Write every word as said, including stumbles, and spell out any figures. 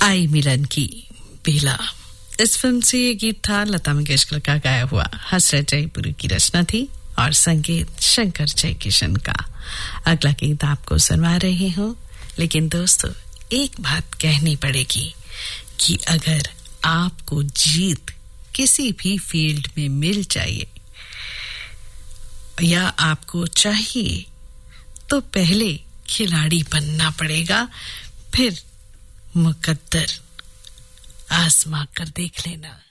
आई मिलन की बेला। इस फिल्म से ये गीत था लता मंगेशकर का गाया हुआ। हसरत जयपुरी की रचना थी और संगीत शंकर जयकिशन का। अगला गीत आपको सुनवा रही हूँ, लेकिन दोस्तों एक बात कहनी पड़ेगी कि अगर आपको जीत किसी भी फील्ड में मिल जाए या आपको चाहिए, तो पहले खिलाड़ी बनना पड़ेगा, फिर मुकद्दर आजमा कर देख लेना।